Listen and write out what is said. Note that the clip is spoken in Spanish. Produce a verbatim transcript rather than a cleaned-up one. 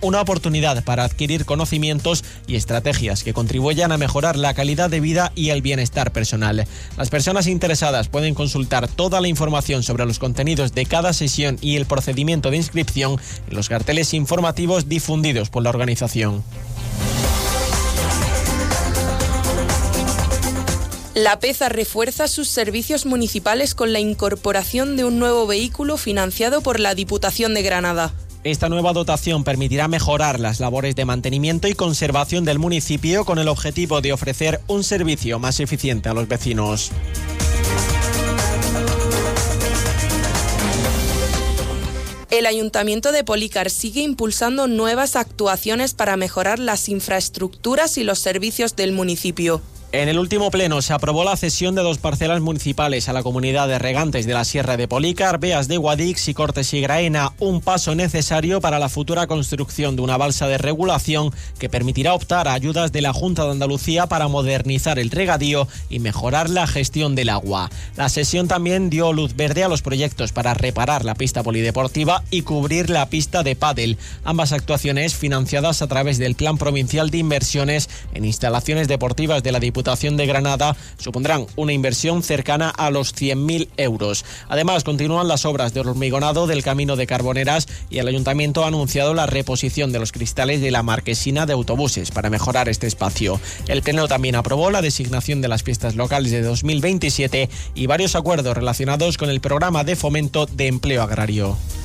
una oportunidad para adquirir conocimientos y estrategias que contribuyan a mejorar la calidad de vida y el bienestar personal. Las personas interesadas pueden consultar toda la información sobre los contenidos de cada sesión y el procedimiento de inscripción en los carteles informativos difundidos por la organización. La Peza refuerza sus servicios municipales con la incorporación de un nuevo vehículo financiado por la Diputación de Granada. Esta nueva dotación permitirá mejorar las labores de mantenimiento y conservación del municipio con el objetivo de ofrecer un servicio más eficiente a los vecinos. El Ayuntamiento de Polícar sigue impulsando nuevas actuaciones para mejorar las infraestructuras y los servicios del municipio. En el último pleno se aprobó la cesión de dos parcelas municipales a la comunidad de regantes de la Sierra de Polícar, Beas de Guadix y Cortes y Graena, un paso necesario para la futura construcción de una balsa de regulación que permitirá optar a ayudas de la Junta de Andalucía para modernizar el regadío y mejorar la gestión del agua. La sesión también dio luz verde a los proyectos para reparar la pista polideportiva y cubrir la pista de pádel, ambas actuaciones financiadas a través del Plan Provincial de Inversiones en Instalaciones Deportivas de la Diputación de Granada, supondrán una inversión cercana a los cien mil euros. Además, continúan las obras de hormigonado del Camino de Carboneras y el Ayuntamiento ha anunciado la reposición de los cristales de la marquesina de autobuses para mejorar este espacio. El Pleno también aprobó la designación de las fiestas locales de dos mil veintisiete y varios acuerdos relacionados con el programa de fomento de empleo agrario.